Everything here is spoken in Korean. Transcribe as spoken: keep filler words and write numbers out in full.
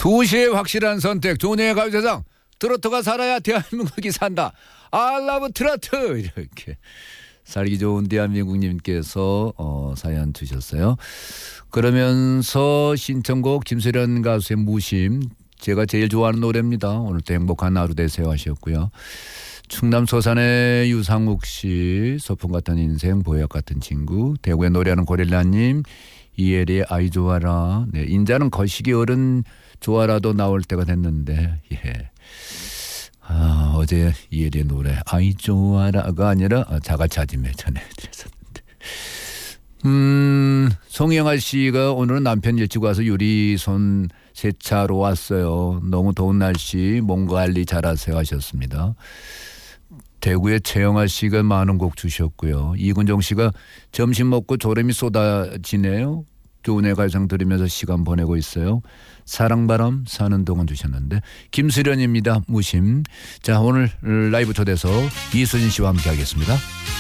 두 시의 확실한 선택 조은혜의 가요세상 트로트가 살아야 대한민국이 산다. I love 트로트. 이렇게 살기 좋은 대한민국님께서 어, 사연 주셨어요. 그러면서 신청곡 김수련 가수의 무심, 제가 제일 좋아하는 노래입니다. 오늘도 행복한 하루 되세요 하셨고요. 충남 서산의 유상욱 씨, 소풍 같은 인생, 보약 같은 친구, 대구에 노래하는 고릴라님, 이혜리의 아이 좋아라. 네, 인자는 거시기 어른 좋아라도 나올 때가 됐는데, 예. 아, 어제 이혜리의 노래 아이 좋아라가 아니라 자가차짐에 전해드렸었는데, 음, 송영아 씨가 오늘은 남편 일찍 와서 유리손 세차로 왔어요. 너무 더운 날씨 몸 관리 잘하세요 하셨습니다. 대구의 최영아 씨가 많은 곡 주셨고요. 이군정 씨가 점심 먹고 졸음이 쏟아지네요. 조은혜 가요상 들으면서 시간 보내고 있어요. 사랑바람 사는 동안 주셨는데, 김수련입니다. 무심. 자, 오늘 라이브 초대석 이수진 씨와 함께 하겠습니다.